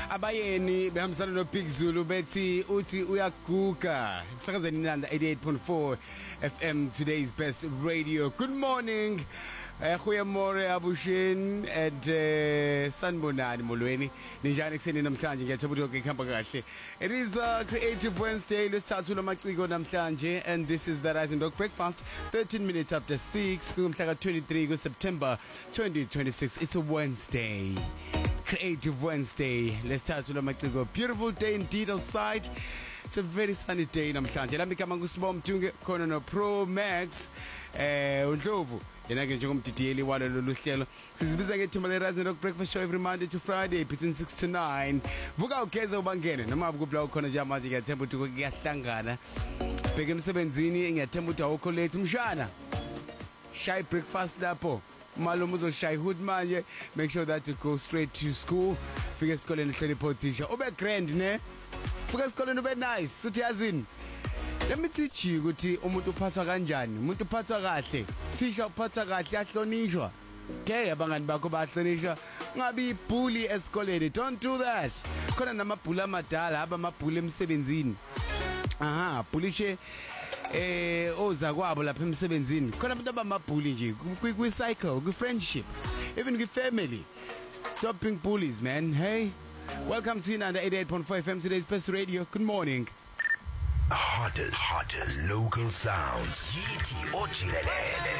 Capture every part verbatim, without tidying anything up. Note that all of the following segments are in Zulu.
Abayeni behambisana no Big Zulu bethi uthi uyaguga kusakazeni Inanda eighty-eight point four F M, today's best radio. Good morning. Eh khuyamore abushin and uh, sanibonani molweni ninjani kuseni namhlanje ngiyathola ukuthi ikhamba kahle. It is a creative Wednesday lesithathu lamaciko namhlanje and this is the Rising Dog Breakfast thirteen minutes after six kumhla ka twenty-three ku September twenty twenty-six. It's a Wednesday. Creative Wednesday. Lesithathu lamaciko. Beautiful day indeed outside. It's a very sunny day namhlanje. Lami kama ngusibom Mthunge khona no Pro Max eh uNdlovu yena ke njengomdidiyeli walo lolu hlelo sizibiza ke ithimba le Rising Dog Breakfast Show every Monday to Friday between six to nine. Vuka ugeze ubangene noma kubla ukhona nje manje ngiyathemba ukuthi kuyahlangana bheke emsebenzini ngiyathemba ukuthi awukho late mshana shy breakfast lapho malume uzoshaya hood manje. Make sure that you go straight to school. Fika esikoleni hleli pothisha ube grand ne fika esikoleni ube nice uthi yazini. Let me teach you ukuthi umuntu uphathwa kanjani. Umuntu uphathwa kahle, thisha uphathwa kahle ahlonishwa. Okay, abangani bakho bahlonishwa. Ungabi bully esikoleni. Don't do that. Khona namabhula amadala abamabhula emsebenzini. Aha, bullishe eh oza kwabo lapha emsebenzini. Khona abantu abamabhuli nje kwi cycle, kwi friendship, even kwi family. Stop being bullies, man. Hey, welcome to Inanda eighty-eight point four F M, today's best radio. Good morning. Hottest, hottest local sounds. Yithi Ojilelele.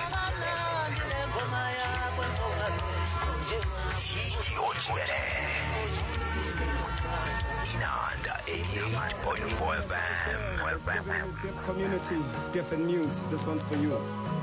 Yithi Ojilelele. Inanda eighty-eight point four F M. Deaf community, deaf and mute. This one's for you.